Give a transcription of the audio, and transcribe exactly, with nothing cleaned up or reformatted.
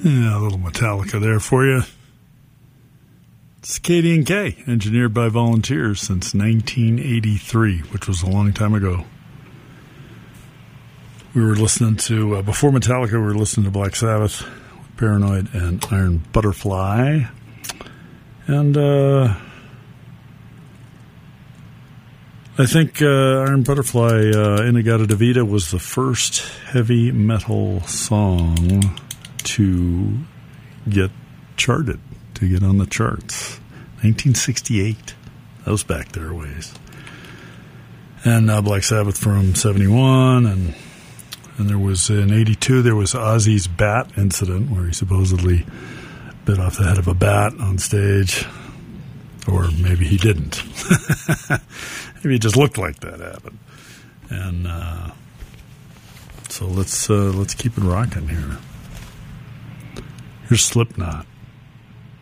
Yeah, a little Metallica there for you. Circadian K, engineered by volunteers since nineteen eighty-three, which was a long time ago. We were listening to, uh, before Metallica, we were listening to Black Sabbath, Paranoid, and Iron Butterfly. And uh, I think uh, Iron Butterfly, uh, In-A-Gadda-Da-Vida, was the first heavy metal song to get charted, to get on the charts. nineteen sixty-eight. That was back there a ways. And uh, Black Sabbath from seventy-one, and and there was, in eighty-two, there was Ozzy's bat incident, where he supposedly bit off the head of a bat on stage. Or maybe he didn't. Maybe it just looked like that happened. And uh, so let's uh, let's keep it rocking here. Here's Slipknot.